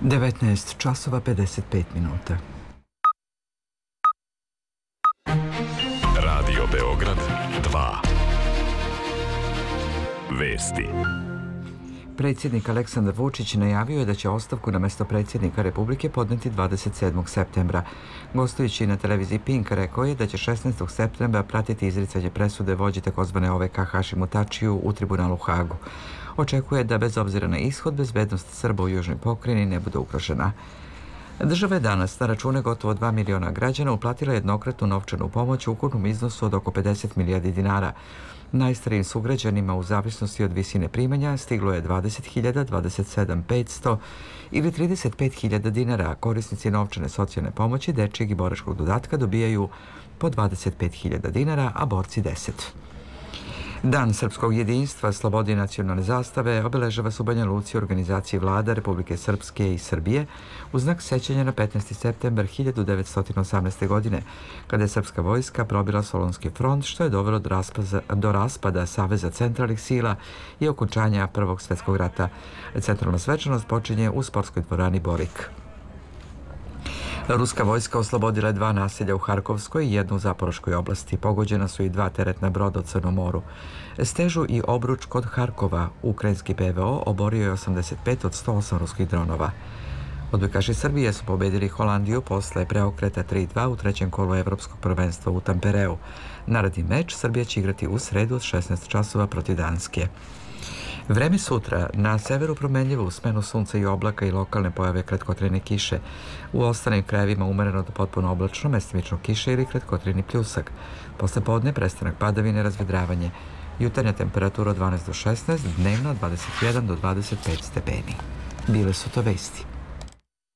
19 časova 55 minuta. Radio Beograd 2. Vesti. Predsjednik Aleksandar Vučić najavio je da će ostavku na mesto predsjednika Republike podneti 27. septembra. Gostujući na televiziji Pink rekao je da će 16. septembra pratiti izricanje presude vođi takozvane OVK Hašimu Tačiju u tribunalu u Hagu. Očekuje da bez obzira na ishod bezbednost Srba u južnoj pokrajini ne bude ugrožena. Država je danas na račune gotovo 2 miliona građana uplatila jednokratnu novčanu pomoć u ukupnom iznosu od oko 50 milijardi dinara. Najstarijim sugrađanima u zavisnosti od visine primanja stiglo je 20.000, 27.500 ili 35.000 dinara, a korisnici novčane socijalne pomoći, dečijeg i boračkog dodatka dobijaju po 25.000 dinara, a borci 10. Dan srpskog jedinstva, slobode i nacionalne zastave obeležava se u Banja Luci organizacije vlada Republike Srpske i Srbije u znak sećanja na 15. septembar 1918. godine, kada je srpska vojska probila Solunski front, što je dovelo do raspada Saveza centralnih sila i okončanja Prvog svjetskog rata. Centralna svečanost počinje u sportskoj dvorani Borik. Ruska vojska oslobodila je 2 naselja u Harkovskoj i 1 u Zaporoškoj oblasti. Pogođena su i 2 teretna broda u Crnom moru. Stežu i Obruč kod Harkova ukrajinski PVO oborio je 85 od 108 ruskih dronova. Odbojkaši Srbije su pobedili Holandiju posle preokreta 3-2 u trećem kolu Evropskog prvenstva u Tampereu. Naredni meč Srbija će igrati u sredu od 16 časova protiv Danske. Vreme sutra, na severu promenljivo, u smenu sunca i oblaka i lokalne pojave kratkotrajne kiše. U ostalim krajevima umereno do potpuno oblačno, mestimično kiše ili kratkotrajni pljusak. Posle podne prestanak padavine, razvedravanje. Jutarnja temperatura od 12 do 16, dnevno od 21 do 25 stepeni. Bile su to vesti.